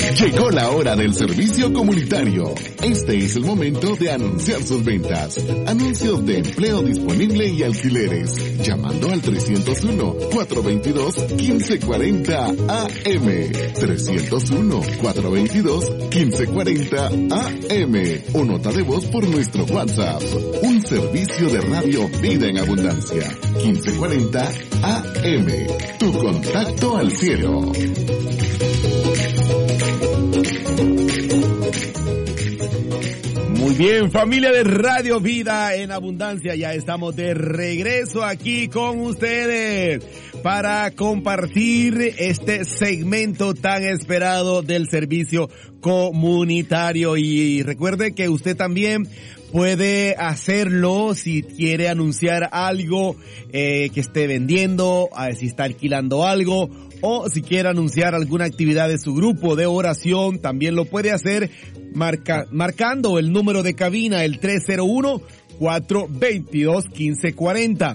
Llegó la hora del servicio comunitario. Este es el momento de anunciar sus ventas. Anuncios de empleo disponible y alquileres. Llamando al 301-422-1540 AM. 301-422-1540 AM. O nota de voz por nuestro WhatsApp. Un servicio de radio Vida en Abundancia. 1540 AM. Tu contacto al cielo. Muy bien, familia de Radio Vida en Abundancia, ya estamos de regreso aquí con ustedes para compartir este segmento tan esperado del servicio comunitario. Y recuerde que usted también puede hacerlo si quiere anunciar algo que esté vendiendo, si está alquilando algo, o si quiere anunciar alguna actividad de su grupo de oración, también lo puede hacer marcando el número de cabina, el 301-422-1540.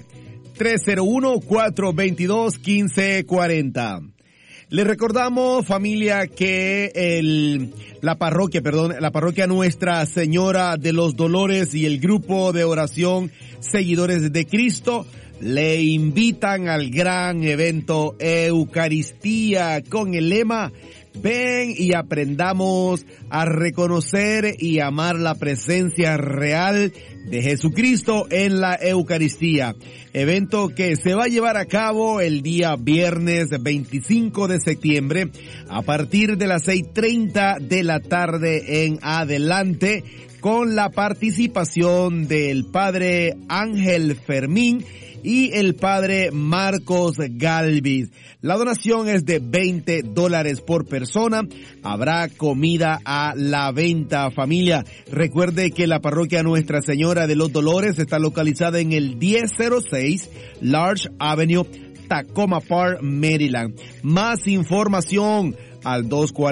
301-422-1540. Le recordamos, familia, que la parroquia Nuestra Señora de los Dolores y el grupo de oración Seguidores de Cristo le invitan al gran evento Eucaristía con el lema: ven y aprendamos a reconocer y amar la presencia real de Jesucristo en la Eucaristía. Evento que se va a llevar a cabo el día viernes 25 de septiembre a partir de las 6:30 de la tarde en adelante, con la participación del padre Ángel Fermín y el padre Marcos Galvis. La donación es de $20 por persona. Habrá comida a la venta, familia. Recuerde que la parroquia Nuestra Señora de los Dolores está localizada en el 1006 Large Avenue, Tacoma Park, Maryland. Más información al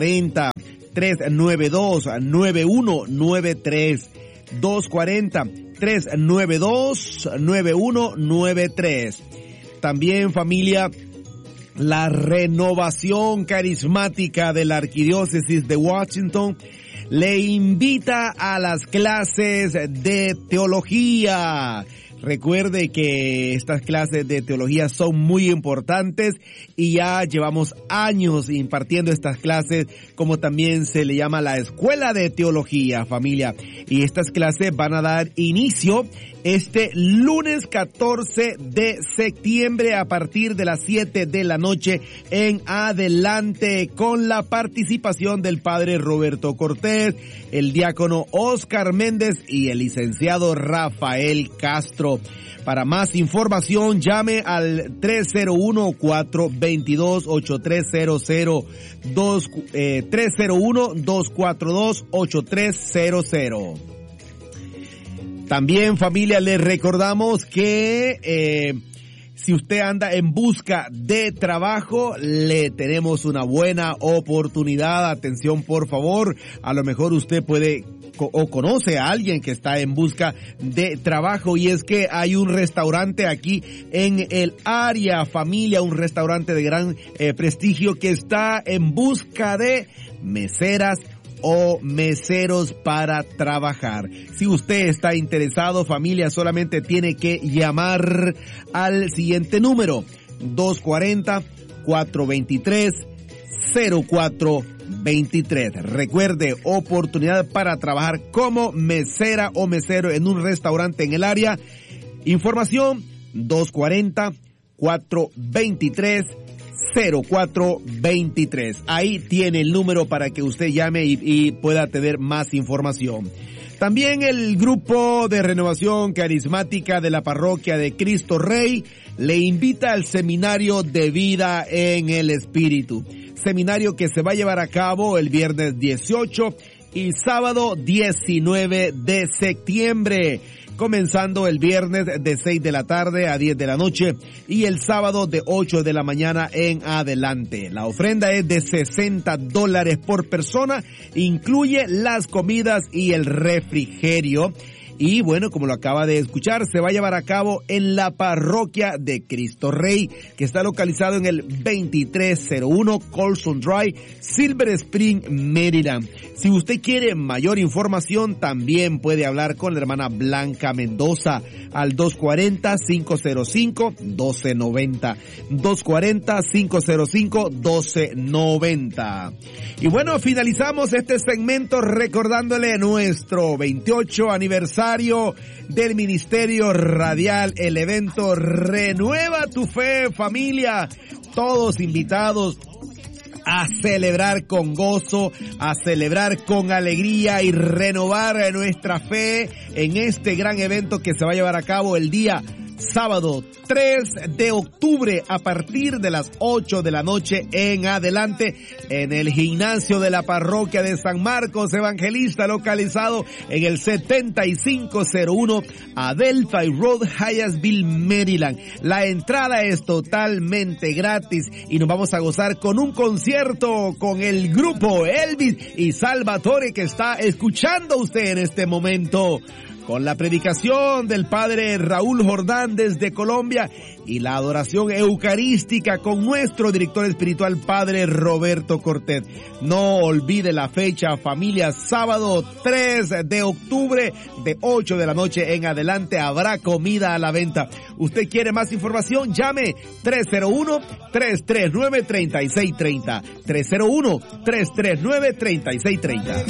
240-392-9193. 240-392-9193. También, familia, la renovación carismática de la Arquidiócesis de Washington le invita a las clases de teología. Recuerde que estas clases de teología son muy importantes y ya llevamos años impartiendo estas clases, como también se le llama la Escuela de Teología, familia. Y estas clases van a dar inicio este lunes 14 de septiembre a partir de las 7 de la noche en adelante, con la participación del padre Roberto Cortés, el diácono Oscar Méndez y el licenciado Rafael Castro. Para más información, llame al 301-422-8300, 301-242-8300. También, familia, les recordamos que si usted anda en busca de trabajo, le tenemos una buena oportunidad. Atención, por favor. A lo mejor usted puede o conoce a alguien que está en busca de trabajo, y es que hay un restaurante aquí en el área, familia, un restaurante de gran prestigio que está en busca de meseras o meseros para trabajar. Si usted está interesado, familia, solamente tiene que llamar al siguiente número: 240-423-0423. Recuerde, oportunidad para trabajar como mesera o mesero en un restaurante en el área. Información: 240-423-0423. Ahí tiene el número para que usted llame y pueda tener más información. También el grupo de renovación carismática de la parroquia de Cristo Rey le invita al seminario de vida en el Espíritu. Seminario que se va a llevar a cabo el viernes 18 y sábado 19 de septiembre. Comenzando el viernes de 6 de la tarde a 10 de la noche y el sábado de 8 de la mañana en adelante. La ofrenda es de $60 por persona, incluye las comidas y el refrigerio. Y bueno, como lo acaba de escuchar, se va a llevar a cabo en la parroquia de Cristo Rey, que está localizado en el 2301 Colson Drive, Silver Spring, Maryland. Si usted quiere mayor información, también puede hablar con la hermana Blanca Mendoza al 240-505-1290. 240-505-1290. Y bueno, finalizamos este segmento recordándole nuestro 28 aniversario del Ministerio Radial, el evento Renueva tu Fe, familia. Todos invitados a celebrar con gozo, a celebrar con alegría y renovar nuestra fe en este gran evento que se va a llevar a cabo el día sábado 3 de octubre a partir de las 8 de la noche en adelante en el gimnasio de la parroquia de San Marcos Evangelista, localizado en el 7501 Adelphi Road, Hyattsville, Maryland. La entrada es totalmente gratis y nos vamos a gozar con un concierto con el grupo Elvis y Salvatore que está escuchando usted en este momento, con la predicación del padre Raúl Jordán desde Colombia y la adoración eucarística con nuestro director espiritual, padre Roberto Cortés. No olvide la fecha, familia, sábado 3 de octubre de 8 de la noche en adelante habrá comida a la venta. ¿Usted quiere más información? Llame 301-339-3630. 301-339-3630.